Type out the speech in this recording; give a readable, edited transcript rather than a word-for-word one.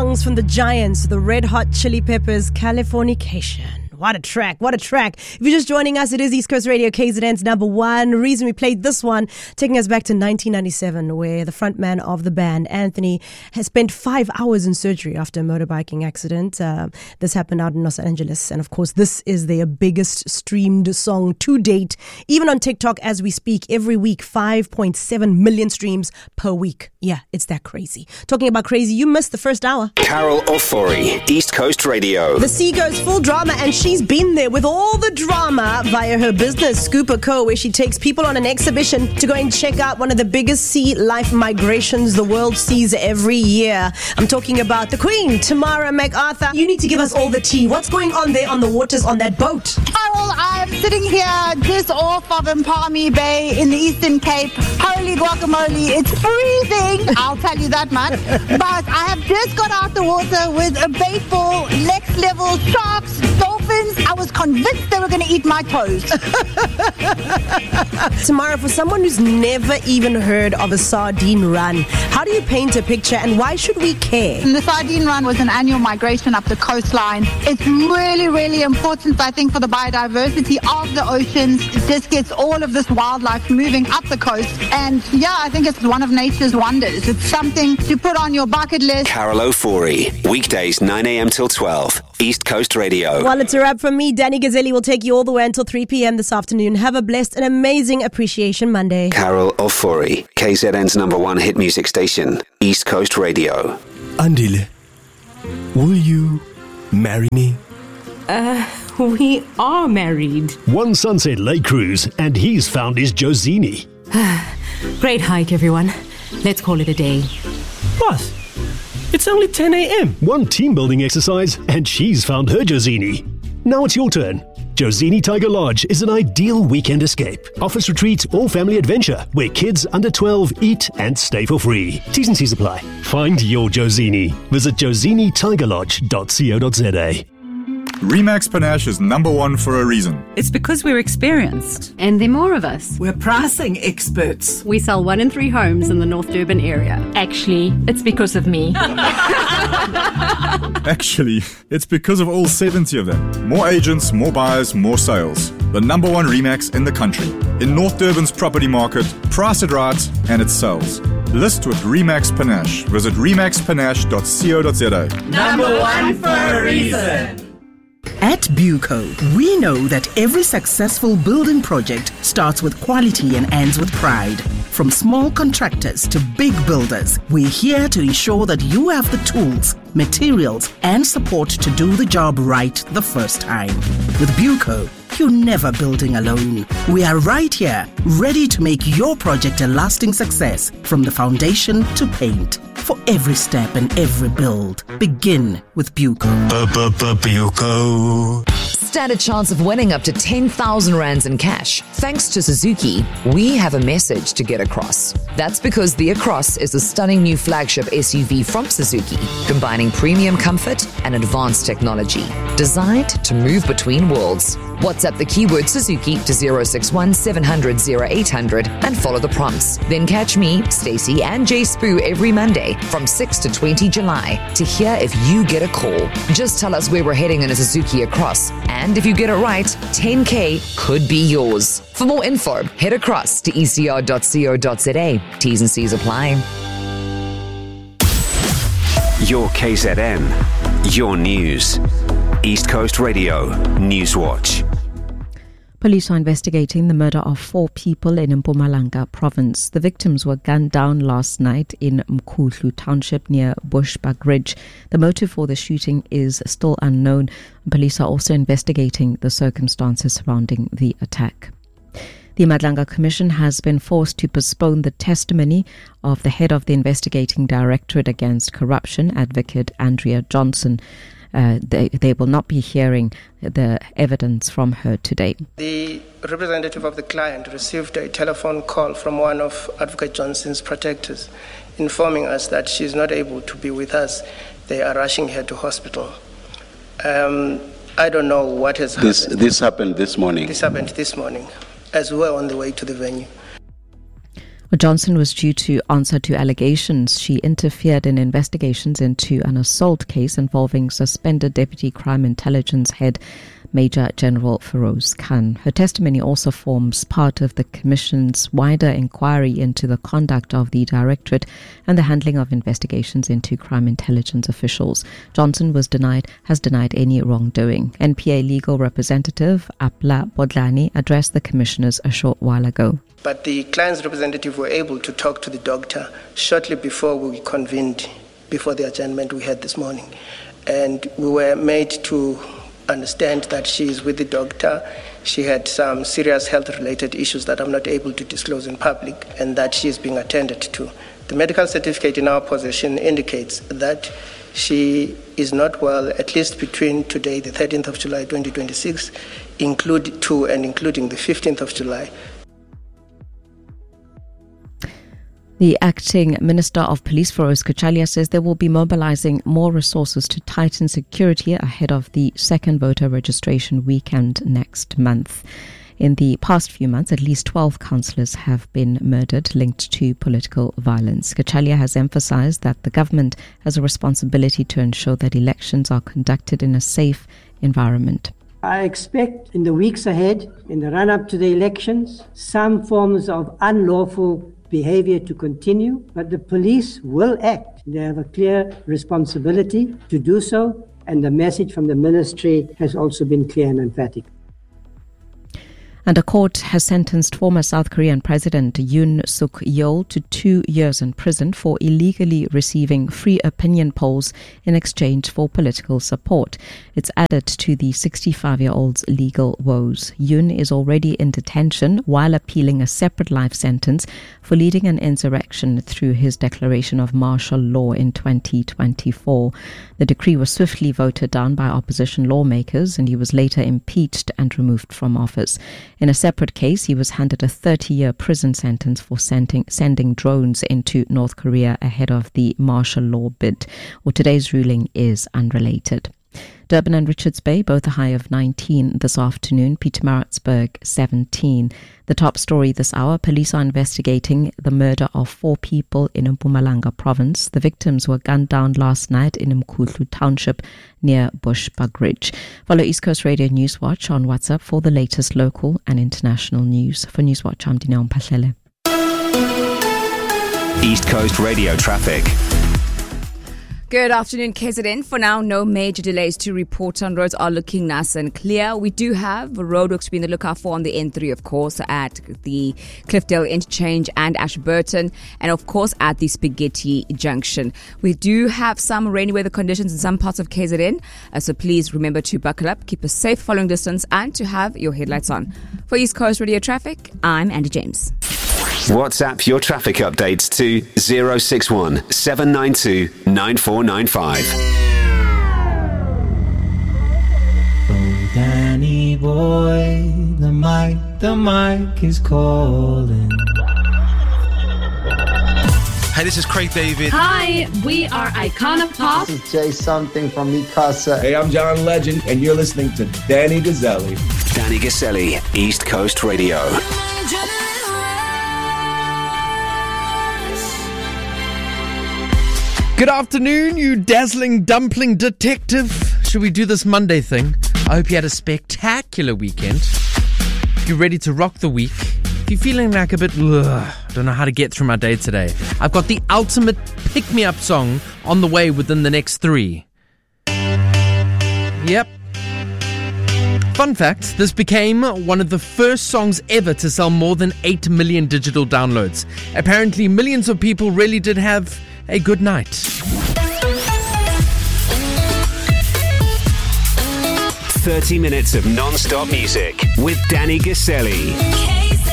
songs from the Giants, the Red Hot Chili Peppers, Californication. What a track, what a track. If you're just joining us, it is East Coast Radio, KZN's number one. Reason we played this one, taking us back to 1997, where the frontman of the band, Anthony, has spent 5 hours in surgery after a motorbiking accident. This happened out in Los Angeles. And of course, this is their biggest streamed song to date. Even on TikTok as we speak, every week, 5.7 million streams per week. Yeah, it's that crazy. Talking about crazy, you missed the first hour. Carol Ofori, East Coast Radio. The Sea goes full drama, and she's been there with all the drama via her business, Scooper Co., where she takes people on an exhibition to go and check out one of the biggest sea life migrations the world sees every year. I'm talking about the Queen, Tamara MacArthur. You need to give us all the tea. What's going on there on the waters on that boat? Carol, I'm sitting here just off of Mpami Bay in the Eastern Cape. Holy guacamole, it's freezing, I'll tell you that much. But I have just got out the water with a bait for next level sharks, dolphins. I was convinced they were going to eat my toes. Tamara, for someone who's never even heard of a sardine run, how do you paint a picture and why should we care? The sardine run was an annual migration up the coastline. It's really, really important, I think, for the biodiversity of the oceans. It just gets all of this wildlife moving up the coast. And yeah, I think it's one of nature's wonders. It's something to put on your bucket list. Carol Ofori, weekdays 9 a.m. till 12, East Coast Radio. Well, it's a wrap from me. Danny Gazzelli will take you all the way until 3 p.m. this afternoon. Have a blessed and amazing Appreciation Monday. Carol Ofori, KZN's number one hit music station, East Coast Radio. Andile, will you marry me? We are married. One Sunset Lake cruise, and he's found his Josini. Great hike, everyone. Let's call it a day. What? It's only 10 a.m. One team building exercise, and she's found her Josini. Now it's your turn. Josini Tiger Lodge is an ideal weekend escape. Office retreat or family adventure where kids under 12 eat and stay for free. T's and C's apply. Find your Josini. Visit josinitigerlodge.co.za. Remax Panache is number one for a reason. It's because we're experienced. And there are more of us. We're pricing experts. We sell 1 in 3 homes in the North Durban area. Actually, it's because of me. Actually, it's because of all 70 of them. More agents, more buyers, more sales. The number one Remax in the country. In North Durban's property market, price it right, and it sells. List with Remax Panache. Visit remaxpanache.co.za. Number one for a reason. At Buco, we know that every successful building project starts with quality and ends with pride. From small contractors to big builders, we're here to ensure that you have the tools, materials, and support to do the job right the first time. With Buco, you're never building alone. We are right here, ready to make your project a lasting success, from the foundation to paint. For every step and every build, begin with Buco. Buco. Stand a chance of winning up to 10,000 rands in cash. Thanks to Suzuki, we have a message to get across. That's because the Across is a stunning new flagship SUV from Suzuki, combining premium comfort and advanced technology, designed to move between worlds. WhatsApp the keyword Suzuki to 061 700 0800 and follow the prompts. Then catch me, Stacey, and Jay Spoo every Monday from 6 to 20 July to hear if you get a call. Just tell us where we're heading in a Suzuki Across, and if you get it right, 10K could be yours. For more info, head across to ecr.co.za. T's and C's apply. Your KZN, your news. East Coast Radio, Newswatch. Police are investigating the murder of 4 people in Mpumalanga province. The victims were gunned down last night in Mkhuhlu township near Bushbuck Ridge. The motive for the shooting is still unknown. Police are also investigating the circumstances surrounding the attack. The Madlanga Commission has been forced to postpone the testimony of the head of the investigating Directorate Against Corruption, Advocate Andrea Johnson. They will not be hearing the evidence from her today. The representative of the client received a telephone call from one of Advocate Johnson's protectors informing us that she is not able to be with us. They are rushing her to hospital. I don't know what has happened. This happened this morning? This happened this morning as we were on the way to the venue. Johnson was due to answer to allegations she interfered in investigations into an assault case involving suspended Deputy Crime Intelligence Head Major General Feroz Khan. Her testimony also forms part of the Commission's wider inquiry into the conduct of the Directorate and the handling of investigations into crime intelligence officials. Johnson has denied any wrongdoing. NPA legal representative Apla Bodlani addressed the commissioners a short while ago. But the client's representative were able to talk to the doctor shortly before we convened, before the adjournment we had this morning. And we were made to understand that she is with the doctor. She had some serious health-related issues that I'm not able to disclose in public, and that she is being attended to. The medical certificate in our possession indicates that she is not well, at least between today, the 13th of July 2026, including the 15th of July. The acting Minister of Police, Feroz Kachalia, says they will be mobilizing more resources to tighten security ahead of the second voter registration weekend next month. In the past few months, at least 12 councillors have been murdered linked to political violence. Kachalia has emphasized that the government has a responsibility to ensure that elections are conducted in a safe environment. I expect in the weeks ahead, in the run-up to the elections, some forms of unlawful behavior to continue, but the police will act. They have a clear responsibility to do so, and the message from the ministry has also been clear and emphatic. And a court has sentenced former South Korean President Yoon Suk Yeol to 2 years in prison for illegally receiving free opinion polls in exchange for political support. It's added to the 65-year-old's legal woes. Yoon is already in detention while appealing a separate life sentence for leading an insurrection through his declaration of martial law in 2024. The decree was swiftly voted down by opposition lawmakers, and he was later impeached and removed from office. In a separate case, he was handed a 30-year prison sentence for sending drones into North Korea ahead of the martial law bid. Well, today's ruling is unrelated. Durban and Richards Bay, both a high of 19 this afternoon. Pietermaritzburg, 17. The top story this hour, police are investigating the murder of 4 people in Mpumalanga province. The victims were gunned down last night in Mkhuhlu Township near Bushbuckridge. Follow East Coast Radio Newswatch on WhatsApp for the latest local and international news. For Newswatch, I'm Dineo Mpahlele. East Coast Radio traffic. Good afternoon, KZN. For now, no major delays to report on. Roads are looking nice and clear. We do have roadworks to be on the lookout for on the N3, of course, at the Cliffdale Interchange and Ashburton, and of course at the Spaghetti Junction. We do have some rainy weather conditions in some parts of KZN, so please remember to buckle up, keep a safe following distance, and to have your headlights on. For East Coast Radio Traffic, I'm Andy James. WhatsApp your traffic updates to 061 792 9495. Oh, Danny boy, the mic is calling. Hey, this is Craig David. Hi, we are Icona Pop. This is Jay Something from Mikasa. Hey, I'm John Legend, and you're listening to Danny Gazzelli. Danny Gazzelli, East Coast Radio. Good afternoon, you dazzling dumpling detective. Should we do this Monday thing? I hope you had a spectacular weekend. If you're ready to rock the week, if you're feeling like a bit, I don't know how to get through my day today, I've got the ultimate pick-me-up song on the way within the next 3. Yep. Fun fact, this became one of the first songs ever to sell more than 8 million digital downloads. Apparently, millions of people really did have a good night. 30 minutes of non-stop music with Danny Gazzelli.